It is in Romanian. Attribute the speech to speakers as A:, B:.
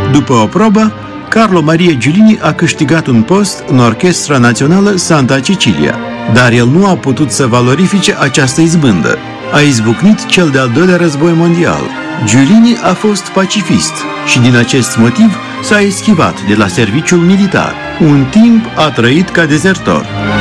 A: După o probă, Carlo Maria Giulini a câștigat un post în Orchestra Națională Santa Cecilia, dar el nu a putut să valorifice această izbândă. A izbucnit cel de-al doilea război mondial. Giulini a fost pacifist și din acest motiv s-a eschivat de la serviciul militar. Un timp a trăit ca dezertor.